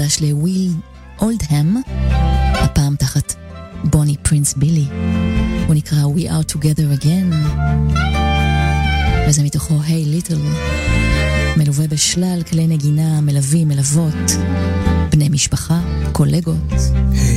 חדש לוויל אולדהם, הפעם תחת בוני פרינס בילי. הוא נקרא We Are Together Again, וזה מתוכו Hey Little, מלווה בשלל כלי נגינה, מלווים, מלוות, בני משפחה, קולגות.